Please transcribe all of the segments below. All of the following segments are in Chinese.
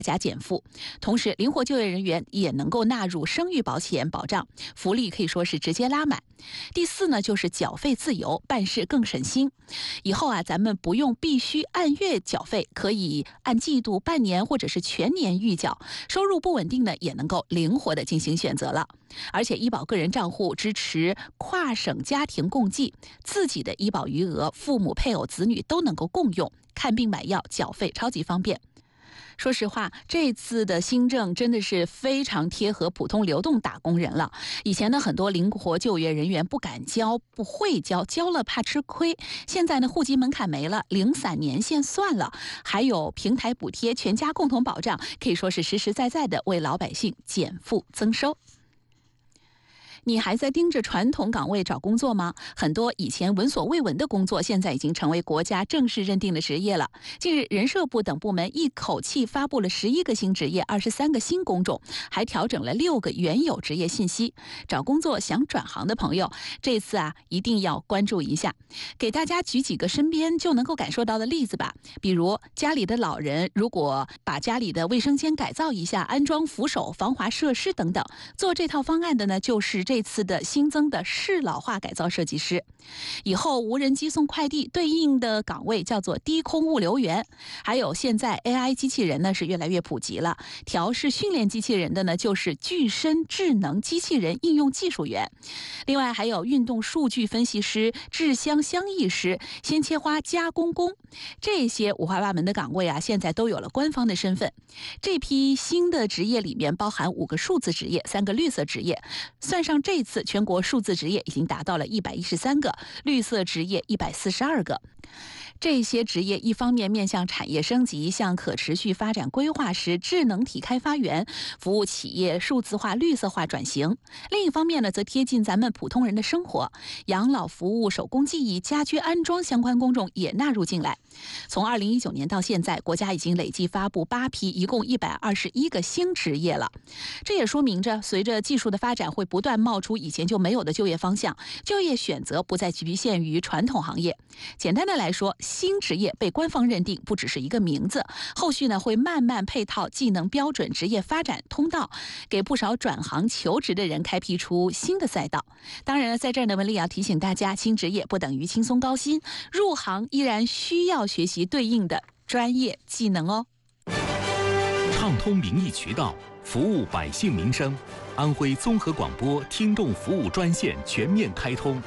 加减负，同时灵活就业人员也能够纳入生育保险保障，福利可以说是直接拉满。第4呢，就是缴费自由，办事更省心。以后咱们不用必须按月缴费，可以按季度、半年或者是全年预缴。收入不稳定呢，也能够灵活的进行选择了。而且医保个人账户支持跨省家庭共计，自己的医保余额，父母、配偶、子女都能够共用，看病买药缴费超级方便。说实话，这次的新政真的是非常贴合普通流动打工人了。以前呢，很多灵活就业人员不敢交、不会交，交了怕吃亏。现在呢，户籍门槛没了，零散年限算了，还有平台补贴、全家共同保障，可以说是实实在在的为老百姓减负增收。你还在盯着传统岗位找工作吗？很多以前闻所未闻的工作，现在已经成为国家正式认定的职业了。近日，人社部等部门一口气发布了11个新职业、23个新工种，还调整了6个原有职业信息。找工作想转行的朋友，这次一定要关注一下。给大家举几个身边就能够感受到的例子吧。比如家里的老人，如果把家里的卫生间改造一下，安装扶手、防滑设施等等，做这套方案的呢，就是这次的新增的适老化改造设计师。以后无人机送快递对应的岗位叫做低空物流员。还有现在 AI 机器人呢是越来越普及了，调试训练机器人的呢就是具身智能机器人应用技术员。另外还有运动数据分析师、制香香艺师、鲜切花加工工，这些五花八门的岗位现在都有了官方的身份。这批新的职业里面包含5个数字职业、3个绿色职业，算上这次全国数字职业已经达到了113个，绿色职业142个。这些职业一方面面向产业升级，向可持续发展规划师、智能体开发员，服务企业数字化、绿色化转型；另一方面呢，则贴近咱们普通人的生活，养老服务、手工技艺、家居安装相关工种也纳入进来。从2019年到现在，国家已经累计发布8批，一共121个新职业了。这也说明着，随着技术的发展，会不断冒出以前就没有的就业方向，就业选择不再局限于传统行业。简单的来说，新职业被官方认定不只是一个名字，后续呢会慢慢配套技能标准、职业发展通道，给不少转行求职的人开辟出新的赛道。当然了，在这儿呢，文丽要提醒大家，新职业不等于轻松高薪，入行依然需要学习对应的专业技能哦。 畅通民意渠道，服务百姓民生。安徽综合广播听众服务专线全面开通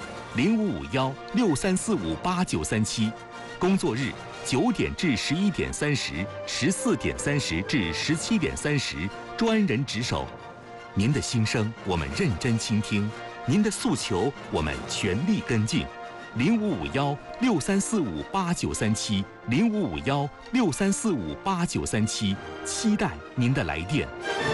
，0551-63458937，工作日9点至11点30、14点30至17点30，专人值守。您的心声我们认真倾听，您的诉求我们全力跟进。0551-63458937，0551-63458937，期待您的来电。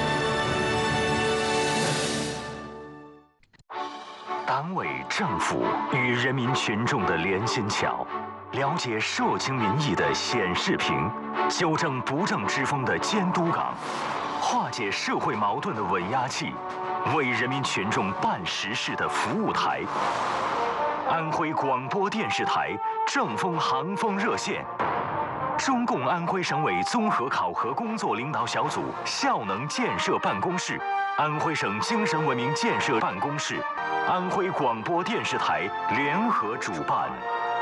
党委政府与人民群众的连心桥，了解社情民意的显示屏，纠正不正之风的监督岗，化解社会矛盾的稳压器，为人民群众办实事的服务台。安徽广播电视台正风航风热线，中共安徽省委综合考核工作领导小组效能建设办公室，安徽省精神文明建设办公室，安徽广播电视台联合主办。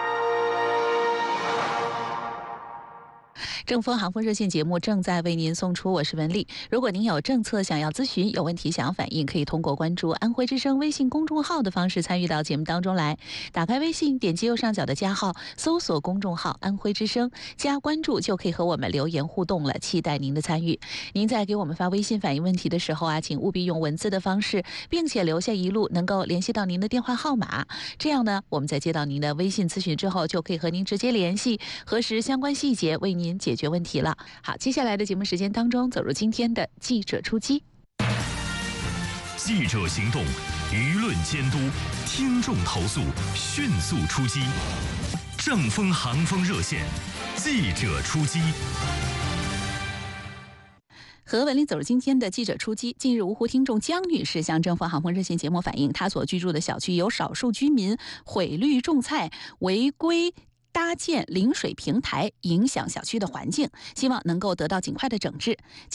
正风航风热线节目正在为您送出，我是文丽。如果您有政策想要咨询，有问题想要反映，可以通过关注安徽之声微信公众号的方式参与到节目当中来。打开微信，点击右上角的加号，搜索公众号安徽之声，加关注就可以和我们留言互动了，期待您的参与。您在给我们发微信反映问题的时候请务必用文字的方式，并且留下一路能够联系到您的电话号码，这样呢，我们在接到您的微信咨询之后，就可以和您直接联系，核实相关细节，为您解决问题了。好，接下来的节目时间当中，走入今天的记者出击。 记者行动，舆论监督，听众投诉，迅速出击。正风航风热线，记者出击。 和文丽走入今天的记者出击。近日，芜湖听众江女士向正风航风热线节目反映，她所居住的小区有少数居民毁绿种菜、违规搭建临水平台，影响小区的环境，希望能够得到尽快的整治。